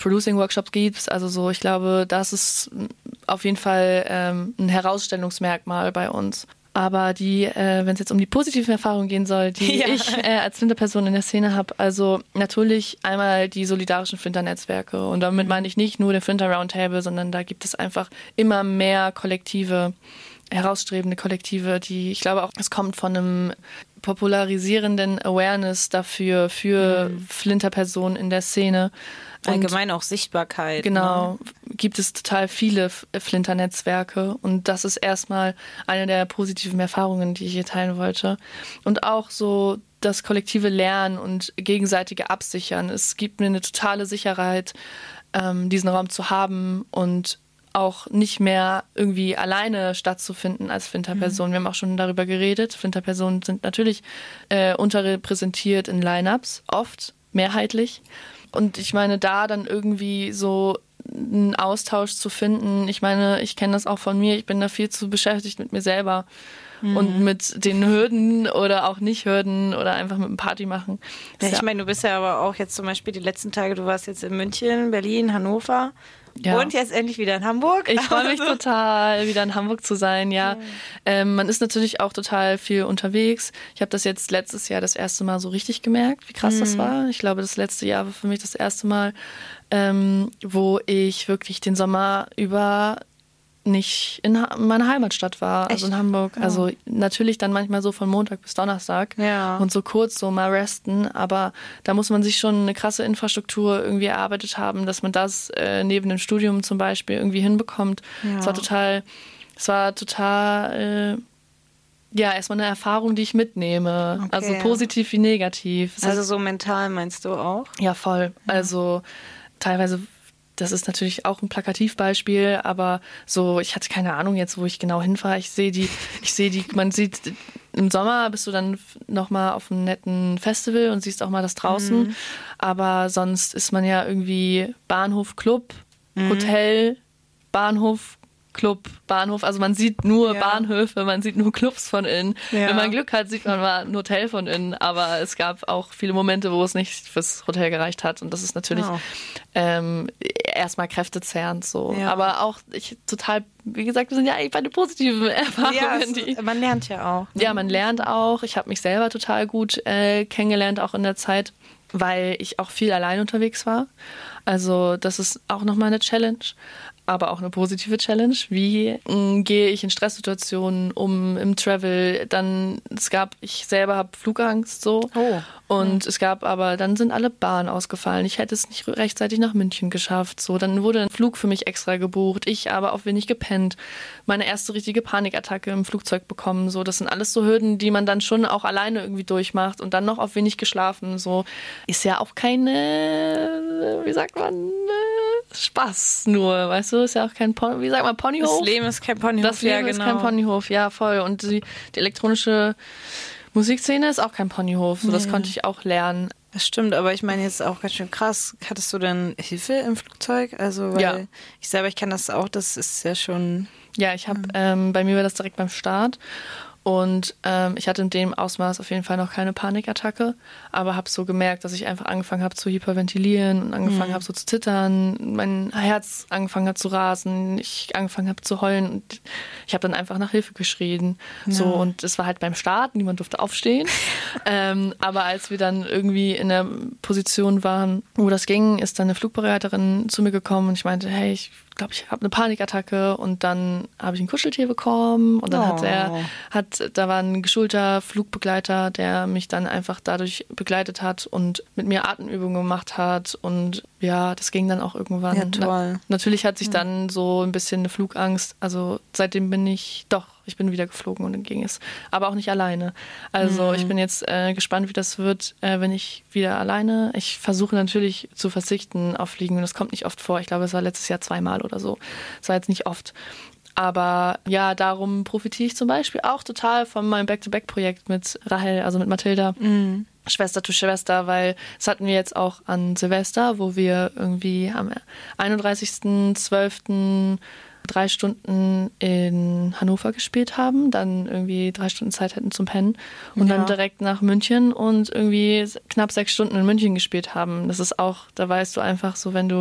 Producing-Workshops gibt. Also so, ich glaube, das ist auf jeden Fall ein Herausstellungsmerkmal bei uns. Aber wenn es jetzt um die positiven Erfahrungen gehen soll, die ich als Flinterperson in der Szene habe, also natürlich einmal die solidarischen Flinter-Netzwerke. Und damit meine ich nicht nur den Flinter Roundtable, sondern da gibt es einfach immer mehr Kollektive, herausstrebende Kollektive, die, ich glaube auch, es kommt von einem popularisierenden Awareness dafür, für Flinter-Personen in der Szene. Allgemein auch Sichtbarkeit. Genau, gibt es total viele Flinter-Netzwerke und das ist erstmal eine der positiven Erfahrungen, die ich hier teilen wollte. Und auch so das kollektive Lernen und gegenseitige Absichern. Es gibt mir eine totale Sicherheit, diesen Raum zu haben und auch nicht mehr irgendwie alleine stattzufinden als Flinter-Person. Wir haben auch schon darüber geredet. Flinter-Personen sind natürlich unterrepräsentiert in Line-Ups, oft, mehrheitlich. Und ich meine, da dann irgendwie so einen Austausch zu finden, ich meine, ich kenne das auch von mir, ich bin da viel zu beschäftigt mit mir selber und mit den Hürden oder auch nicht Hürden oder einfach mit dem Party machen. Ja, ich meine, du bist ja aber auch jetzt zum Beispiel die letzten Tage, du warst jetzt in München, Berlin, Hannover. Ja. Und jetzt endlich wieder in Hamburg. Ich freue mich total, wieder in Hamburg zu sein, ja. Man ist natürlich auch total viel unterwegs. Ich habe das jetzt letztes Jahr das erste Mal so richtig gemerkt, wie krass das war. Ich glaube, das letzte Jahr war für mich das erste Mal, wo ich wirklich den Sommer über nicht in meiner Heimatstadt war, also in Hamburg. Ja. Also natürlich dann manchmal so von Montag bis Donnerstag und so kurz so mal resten, aber da muss man sich schon eine krasse Infrastruktur irgendwie erarbeitet haben, dass man das neben dem Studium zum Beispiel irgendwie hinbekommt. Ja. Es war total erstmal eine Erfahrung, die ich mitnehme. Okay. Also positiv wie negativ. Also so mental meinst du auch? Ja, voll. Ja. Also teilweise, das ist natürlich auch ein Plakativbeispiel, aber so, ich hatte keine Ahnung jetzt, wo ich genau hinfahre. Man sieht, im Sommer bist du dann nochmal auf einem netten Festival und siehst auch mal das draußen. Aber sonst ist man ja irgendwie Bahnhof, Club, Hotel, Bahnhof, Club, Bahnhof. Also man sieht nur Bahnhöfe, man sieht nur Clubs von innen. Ja. Wenn man Glück hat, sieht man mal ein Hotel von innen. Aber es gab auch viele Momente, wo es nicht fürs Hotel gereicht hat. Und das ist natürlich erstmal kräftezehrend so. Ja. Aber auch wie gesagt, wir sind ja eigentlich bei den positiven Erfahrungen. Ja, man lernt ja auch. Ne? Ja, man lernt auch. Ich habe mich selber total gut kennengelernt, auch in der Zeit, weil ich auch viel allein unterwegs war. Also das ist auch nochmal eine Challenge. Aber auch eine positive Challenge. Wie gehe ich in Stresssituationen um im Travel? Ich selber habe Flugangst so. Und es gab aber, dann sind alle Bahnen ausgefallen. Ich hätte es nicht rechtzeitig nach München geschafft. So, dann wurde ein Flug für mich extra gebucht. Ich aber auch wenig gepennt. Meine erste richtige Panikattacke im Flugzeug bekommen. So, das sind alles so Hürden, die man dann schon auch alleine irgendwie durchmacht. Und dann noch auf wenig geschlafen. So, ist ja auch keine, wie sagt man, Spaß nur, weißt du, ist ja auch kein Ponyhof. Das Leben ist kein Ponyhof. Das Leben ist kein Ponyhof, ja, voll. Und die elektronische Musikszene ist auch kein Ponyhof, so das konnte ich auch lernen. Das stimmt, aber ich meine jetzt auch ganz schön krass. Hattest du denn Hilfe im Flugzeug? Also, weil ich kann das auch, das ist ja schon... Ja, ich habe, bei mir war das direkt beim Start. Und ich hatte in dem Ausmaß auf jeden Fall noch keine Panikattacke, aber habe so gemerkt, dass ich einfach angefangen habe zu hyperventilieren und angefangen habe so zu zittern, mein Herz angefangen hat zu rasen, ich angefangen habe zu heulen und ich habe dann einfach nach Hilfe geschrien. Ja. So, und es war halt beim Start, niemand durfte aufstehen. Aber als wir dann irgendwie in der Position waren, wo das ging, ist dann eine Flugbegleiterin zu mir gekommen und ich meinte, hey, ich glaube, ich habe eine Panikattacke und dann habe ich ein Kuscheltier bekommen und dann da war ein geschulter Flugbegleiter, der mich dann einfach dadurch begleitet hat und mit mir Atemübungen gemacht hat und ja, das ging dann auch irgendwann. Ja, toll. Natürlich hat sich dann so ein bisschen eine Flugangst, also seitdem ich bin wieder geflogen und dann ging es, aber auch nicht alleine. Also ich bin jetzt gespannt, wie das wird, wenn ich wieder alleine, ich versuche natürlich zu verzichten auf Fliegen und das kommt nicht oft vor. Ich glaube, es war letztes Jahr 2-mal oder so. Das war jetzt nicht oft. Aber ja, darum profitiere ich zum Beispiel auch total von meinem Back-to-Back-Projekt mit Rahel, also mit Mathilda. Schwester zu Schwester, weil das hatten wir jetzt auch an Silvester, wo wir irgendwie am 31.12. 3 Stunden in Hannover gespielt haben, dann irgendwie 3 Stunden Zeit hätten zum Pennen und dann direkt nach München und irgendwie knapp 6 Stunden in München gespielt haben. Das ist auch, da weißt du einfach so, wenn du